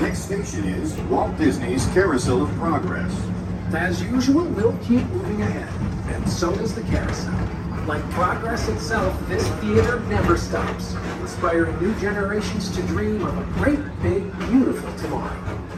next station is Walt Disney's Carousel of Progress. As usual, we'll keep moving ahead, and so does the carousel. Like progress itself, this theater never stops, inspiring new generations to dream of a great, big, beautiful tomorrow.